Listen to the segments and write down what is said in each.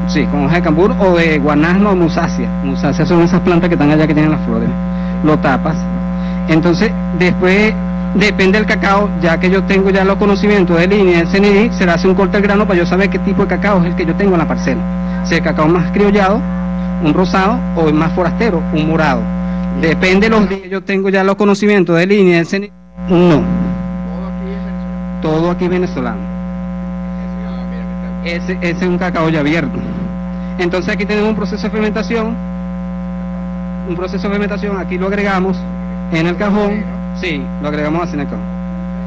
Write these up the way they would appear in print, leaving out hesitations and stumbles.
Sí, con hoja de cambur o de guanasno o musácea. Musácea son esas plantas que están allá que tienen las flores. Lo tapas. Entonces, después, depende del cacao, ya que yo tengo ya los conocimientos de línea del CNI, se le hace un corte al grano para yo saber qué tipo de cacao es el que yo tengo en la parcela. Si el cacao más criollado, un rosado, o el más forastero, un morado. Depende de los días, yo tengo ya los conocimientos de línea del CNI. No. Todo aquí venezolano. Ese es un cacao ya abierto. Entonces aquí tenemos un proceso de fermentación. Aquí lo agregamos en el cajón. Sí, lo agregamos así en el cajón.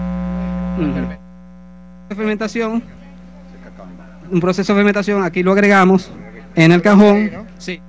Un proceso de fermentación, aquí lo agregamos en el cajón. Sí.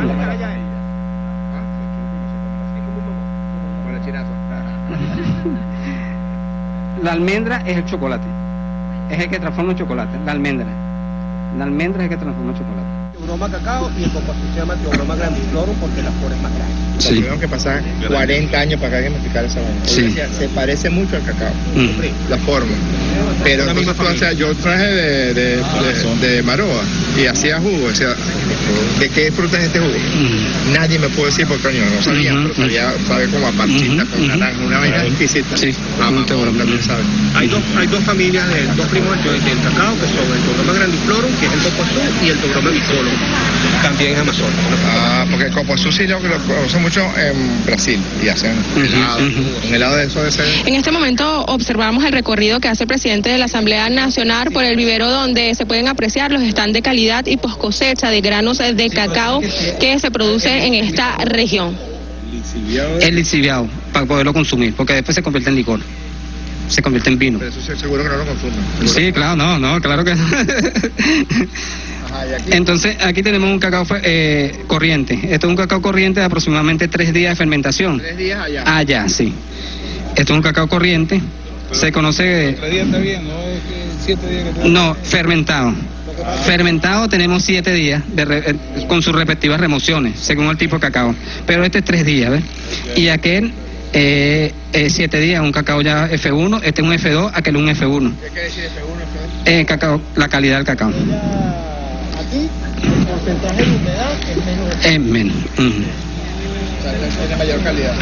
La almendra es el chocolate. Es el que transforma el chocolate, la almendra. La almendra es el que transforma el chocolate. Teobroma cacao y el compuesto se llama Teobroma grandiflorum porque las flores más grandes. Sí. Tuvieron que pasar 40 años para que alguien me explicara esa vaina. Sí. Se parece mucho al cacao, la forma. Pero entonces, yo traje de Maroa y hacía jugo. O sea, ¿de qué fruta es este jugo? Nadie me puede decir porque yo no sabía, pero sabe como a parchita con naranja, una vaina exquisita. Sí. También sabe. Hay dos familias, dos primos del cacao que son el Teobroma grandiflorum, que es el coco azul, y el Teobroma bicolor, también es amazónico. Porque el coco azul sí lo usan mucho en Brasil y hacen helado. Un helado de eso debe ser. En este momento observamos el recorrido que hace el presidente de la Asamblea Nacional por el vivero donde se pueden apreciar los stands de calidad y post cosecha de granos de cacao que se produce en esta región. El lixiviado, para poderlo consumir, porque después se convierte en licor. Se convierte en vino. Pero eso seguro que no lo consumen. Sí, claro, claro que no. Entonces, aquí tenemos un cacao corriente. Esto es un cacao corriente de aproximadamente 3 días de fermentación. 3 días allá. Allá, sí. Esto es un cacao corriente. Se conoce... 3 días está bien, ¿no? Es que 7 días que No, fermentado. Fermentado tenemos 7 días con sus respectivas remociones, según el tipo de cacao. Pero este es 3 días, ¿ves? Y aquel... 7 días, un cacao ya F1, este es un F2, aquel un F1. ¿Qué quiere decir F1? Cacao, la calidad del cacao. Aquí el porcentaje de humedad es menos. Es menos. Tiene mayor calidad.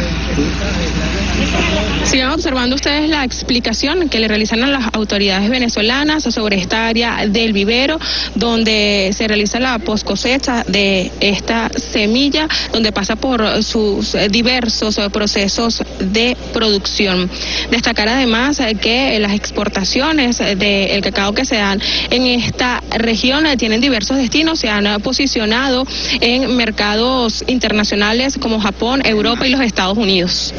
Sigan observando ustedes la explicación que le realizan a las autoridades venezolanas sobre esta área del vivero, donde se realiza la post cosecha de esta semilla, donde pasa por sus diversos procesos de producción. Destacar además que las exportaciones del cacao que se dan en esta región tienen diversos destinos, se han posicionado en mercados internacionales como Japón, Europa y los Estados Unidos.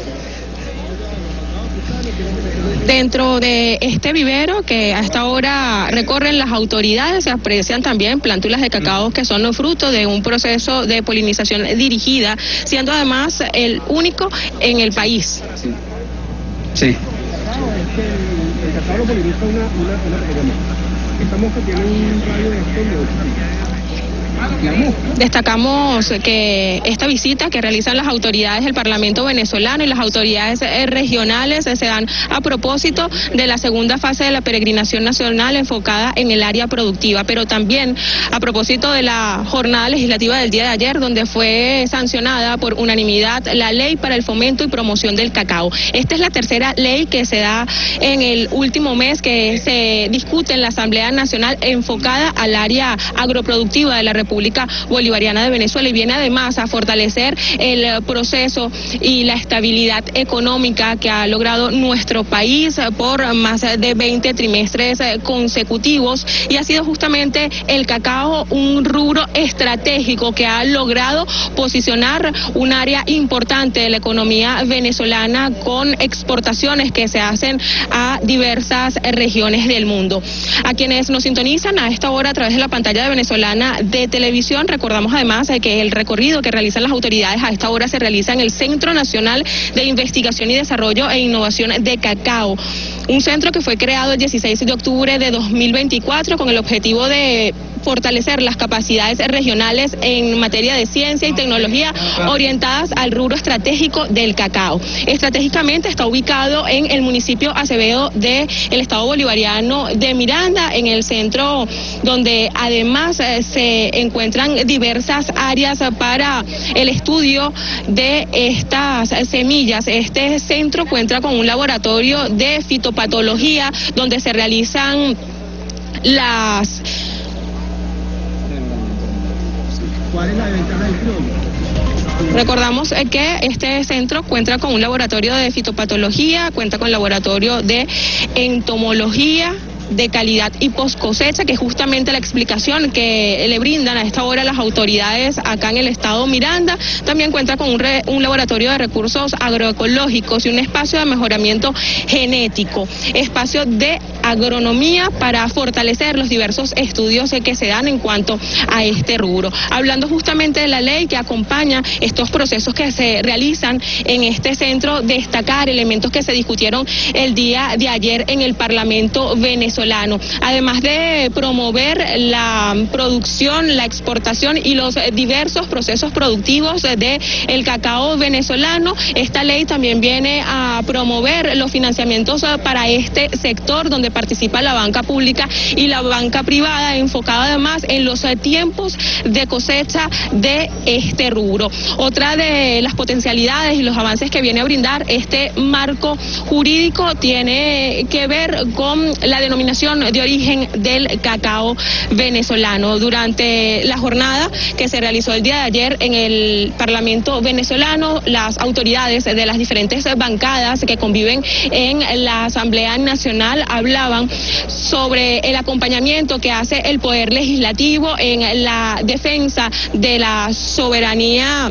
Dentro de este vivero que a esta hora recorren las autoridades se aprecian también plántulas de cacao que son fruto de un proceso de polinización dirigida, siendo además el único en el país. Sí. El cacao lo poliniza una pequeña mosca. Esta mosca tiene un radio de acción de 8 años. Destacamos que esta visita que realizan las autoridades del Parlamento venezolano y las autoridades regionales se dan a propósito de la segunda fase de la peregrinación nacional enfocada en el área productiva, pero también a propósito de la jornada legislativa del día de ayer, donde fue sancionada por unanimidad la ley para el fomento y promoción del cacao. Esta es la tercera ley que se da en el último mes que se discute en la Asamblea Nacional enfocada al área agroproductiva de la República Bolivariana de Venezuela y viene además a fortalecer el proceso y la estabilidad económica que ha logrado nuestro país por más de 20 trimestres consecutivos, y ha sido justamente el cacao un rubro estratégico que ha logrado posicionar un área importante de la economía venezolana con exportaciones que se hacen a diversas regiones del mundo. A quienes nos sintonizan a esta hora a través de la pantalla de Venezolana de Televisión, recordamos además que el recorrido que realizan las autoridades a esta hora se realiza en el Centro Nacional de Investigación y Desarrollo e Innovación de Cacao. un centro que fue creado el 16 de octubre de 2024 con el objetivo de fortalecer las capacidades regionales en materia de ciencia y tecnología orientadas al rubro estratégico del cacao. Estratégicamente está ubicado en el municipio Acevedo del estado bolivariano de Miranda, en el centro donde además se encuentran diversas áreas para el estudio de estas semillas. Este centro cuenta con un laboratorio de fitopatología donde se realizan las... ¿Cuál es la ventaja del criollo? Recordamos que este centro cuenta con un laboratorio de fitopatología, cuenta con laboratorio de entomología, de calidad y post cosecha, que es justamente la explicación que le brindan a esta hora las autoridades acá en el estado Miranda. También cuenta con un laboratorio de recursos agroecológicos y un espacio de mejoramiento genético, espacio de agronomía para fortalecer los diversos estudios que se dan en cuanto a este rubro. Hablando justamente de la ley que acompaña estos procesos que se realizan en este centro, destacar elementos que se discutieron el día de ayer en el Parlamento venezolano. Además de promover la producción, la exportación y los diversos procesos productivos del cacao venezolano, esta ley también viene a promover los financiamientos para este sector, donde participa la banca pública y la banca privada, enfocada además en los tiempos de cosecha de este rubro. Otra de las potencialidades y los avances que viene a brindar este marco jurídico tiene que ver con la denominación de origen del cacao venezolano. Durante la jornada que se realizó el día de ayer en el Parlamento venezolano, las autoridades de las diferentes bancadas que conviven en la Asamblea Nacional hablaban sobre el acompañamiento que hace el Poder Legislativo en la defensa de la soberanía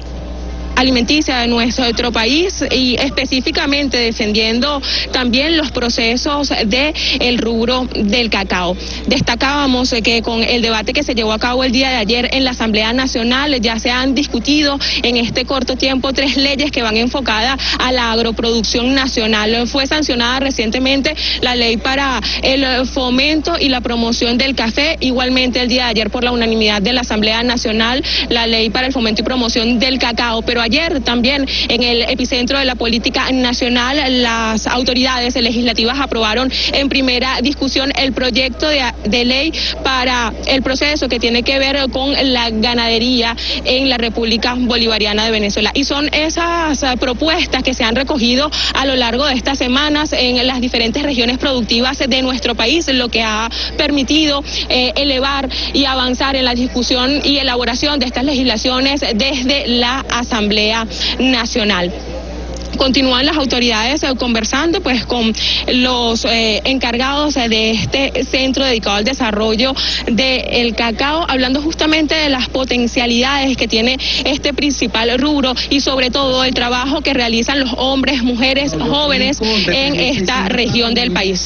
alimenticia de nuestro país y específicamente defendiendo también los procesos del rubro del cacao. Destacábamos que con el debate que se llevó a cabo el día de ayer en la Asamblea Nacional ya se han discutido en este corto tiempo 3 leyes que van enfocadas a la agroproducción nacional. Fue sancionada recientemente la ley para el fomento y la promoción del café, igualmente el día de ayer por la unanimidad de la Asamblea Nacional la ley para el fomento y promoción del cacao, pero ayer también en el epicentro de la política nacional las autoridades legislativas aprobaron en primera discusión el proyecto de ley para el proceso que tiene que ver con la ganadería en la República Bolivariana de Venezuela. Y son esas propuestas que se han recogido a lo largo de estas semanas en las diferentes regiones productivas de nuestro país, lo que ha permitido elevar y avanzar en la discusión y elaboración de estas legislaciones desde la Asamblea Nacional. Continúan las autoridades conversando pues con los encargados de este centro dedicado al desarrollo del cacao, hablando justamente de las potencialidades que tiene este principal rubro y sobre todo el trabajo que realizan los hombres, mujeres, jóvenes en esta región del país.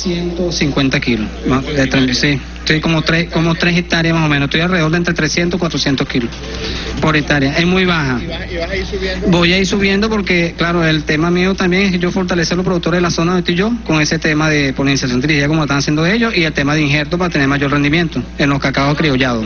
150 kilos, sí. Estoy como 3 hectáreas más o menos, estoy alrededor de entre 300 y 400 kilos por hectárea, es muy baja. ¿Y vas a ir subiendo? Voy a ir subiendo porque, claro, el tema mío también es yo fortalecer a los productores de la zona donde estoy yo, con ese tema de polinización dirigida como están haciendo ellos, y el tema de injerto para tener mayor rendimiento en los cacaos criollados.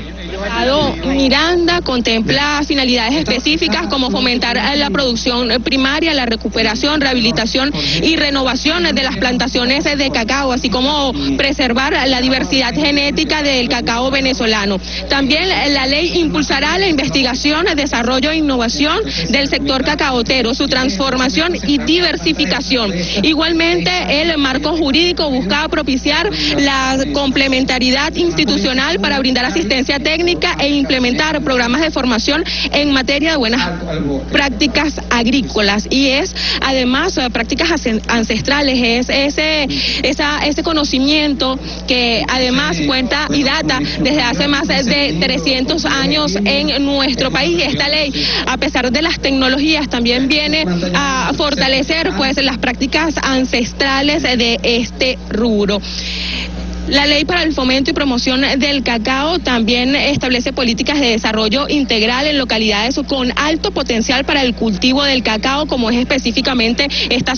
Miranda contempla finalidades específicas como fomentar la producción primaria, la recuperación, rehabilitación y renovación de las plantaciones de cacao, así como preservar la diversidad genética del cacao venezolano. También la ley impulsará la investigación, desarrollo e innovación del sector cacaotero, su transformación y diversificación. Igualmente, el marco jurídico busca propiciar la complementariedad institucional para brindar asistencia técnica e implementar programas de formación en materia de buenas prácticas agrícolas, y es además prácticas ancestrales, es ese conocimiento que además cuenta y data desde hace más de 300 años en nuestro país. Esta ley, a pesar de las tecnologías, también viene a fortalecer pues las prácticas ancestrales de este rubro. La ley para el fomento y promoción del cacao también establece políticas de desarrollo integral en localidades con alto potencial para el cultivo del cacao, como es específicamente esta